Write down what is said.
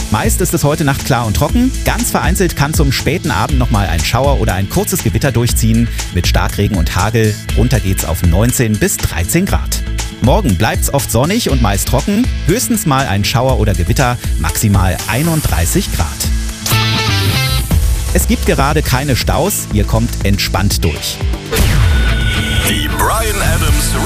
Meist ist es heute Nacht klar und trocken. Ganz vereinzelt kann zum späten Abend nochmal ein Schauer oder ein kurzes Gewitter durchziehen. Mit Starkregen und Hagel. Runter geht's auf 19 bis 13 Grad. Morgen bleibt's oft sonnig und meist trocken. Höchstens mal ein Schauer oder Gewitter. Maximal 31 Grad. Es gibt gerade keine Staus. Ihr kommt entspannt durch. Die Bryan Adams